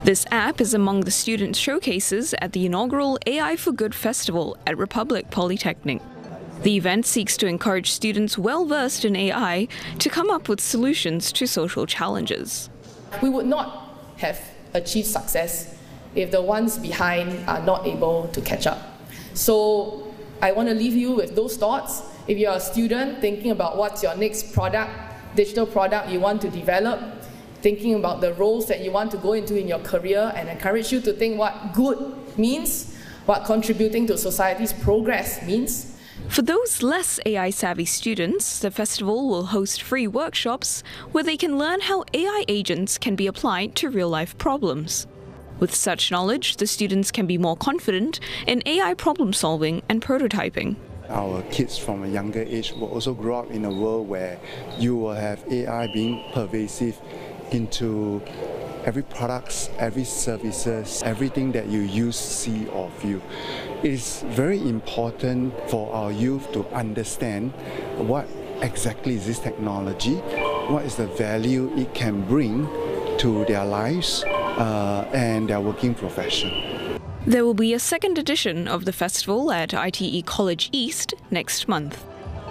This app is among the student showcases at the inaugural AI for Good Festival at Republic Polytechnic. The event seeks to encourage students well-versed in AI to come up with solutions to social challenges. We would not have achieved success if the ones behind are not able to catch up. So I want to leave you with those thoughts. If you're a student thinking about what's your next product, digital product you want to develop, thinking about the roles that you want to go into in your career, and encourage you to think what good means, what contributing to society's progress means. For those less AI-savvy students, the festival will host free workshops where they can learn how AI agents can be applied to real-life problems. With such knowledge, the students can be more confident in AI problem-solving and prototyping. Our kids from a younger age will also grow up in a world where you will have AI being pervasive into every products, every services, everything that you use, see or feel. It is very important for our youth to understand what exactly is this technology, what is the value it can bring to their lives and their working profession. There will be a second edition of the festival at ITE College East next month.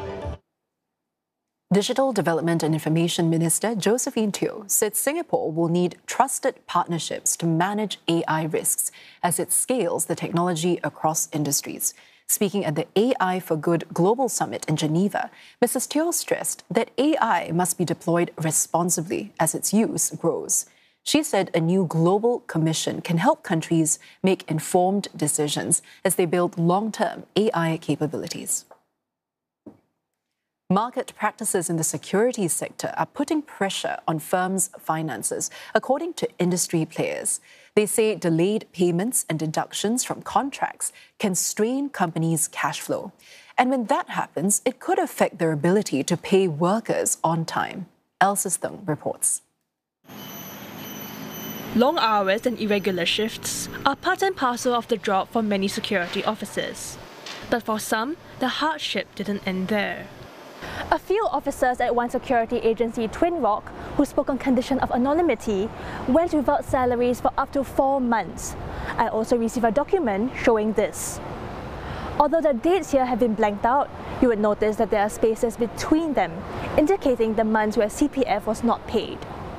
Digital Development and Information Minister Josephine Teo said Singapore will need trusted partnerships to manage AI risks as it scales the technology across industries. Speaking at the AI for Good Global Summit in Geneva, Mrs. Teo stressed that AI must be deployed responsibly as its use grows. She said a new global commission can help countries make informed decisions as they build long-term AI capabilities. Market practices in the securities sector are putting pressure on firms' finances, according to industry players. They say delayed payments and deductions from contracts can strain companies' cash flow. And when that happens, it could affect their ability to pay workers on time. Elsa Stung reports. Long hours and irregular shifts are part and parcel of the job for many security officers. But for some, the hardship didn't end there. A few officers at one security agency, Twin Rock, who spoke on condition of anonymity, went without salaries for up to 4 months. I also received a document showing this. Although the dates here have been blanked out, you would notice that there are spaces between them, indicating the months where CPF was not paid.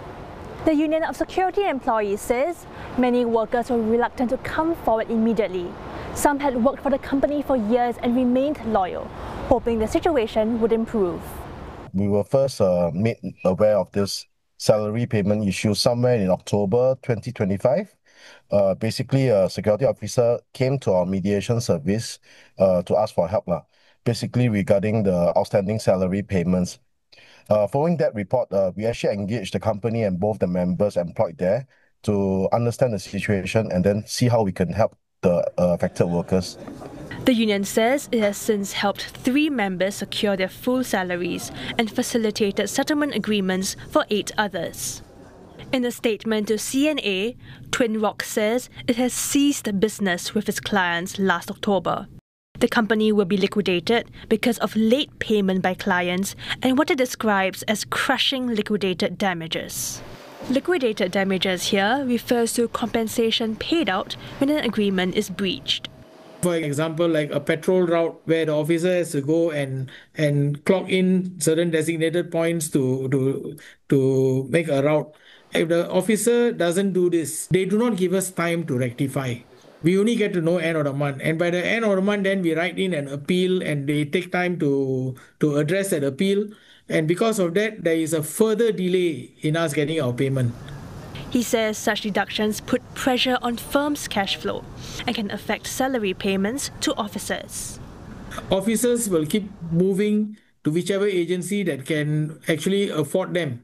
The Union of Security Employees says many workers were reluctant to come forward immediately. Some had worked for the company for years and remained loyal, hoping the situation would improve. We were first made aware of this salary payment issue somewhere in October 2025. Basically, a security officer came to our mediation service to ask for help, basically regarding the outstanding salary payments. Following that report, we actually engaged the company and both the members employed there to understand the situation and then see how we can help the affected workers. The union says it has since helped 3 members secure their full salaries and facilitated settlement agreements for 8 others. In a statement to CNA, Twin Rock says it has ceased business with its clients last October. The company will be liquidated because of late payment by clients and what it describes as crushing liquidated damages. Liquidated damages here refers to compensation paid out when an agreement is breached. For example, like a patrol route where the officer has to go and clock in certain designated points to make a route. If the officer doesn't do this, they do not give us time to rectify. We only get to know end of the month. And by the end of the month, then we write in an appeal and they take time to address that appeal. And because of that, there is a further delay in us getting our payment. He says such deductions put pressure on firms' cash flow and can affect salary payments to officers. Officers will keep moving to whichever agency that can actually afford them.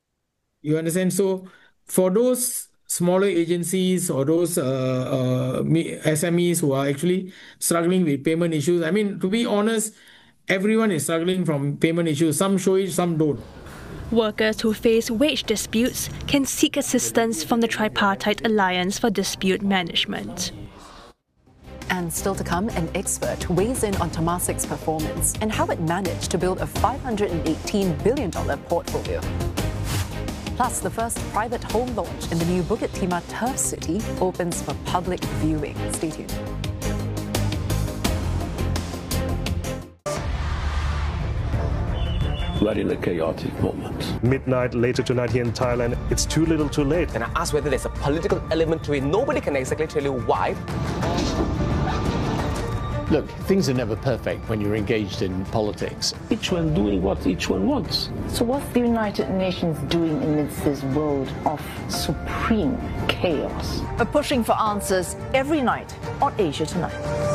You understand? So for those smaller agencies or those SMEs who are actually struggling with payment issues, I mean, to be honest, everyone is struggling from payment issues. Some show it, some don't. Workers who face wage disputes can seek assistance from the Tripartite Alliance for Dispute Management. And still to come, an expert weighs in on Temasek's performance and how it managed to build a $518 billion portfolio. Plus, the first private home launch in the new Bukit Timah Turf City opens for public viewing. Stay tuned. We're in a chaotic moment. Midnight later tonight here in Thailand, it's too little too late. And I asked whether there's a political element to it. Nobody can exactly tell you why. Look, things are never perfect when you're engaged in politics. Each one doing what each one wants. So what's the United Nations doing amidst this world of supreme chaos? We're pushing for answers every night on Asia Tonight.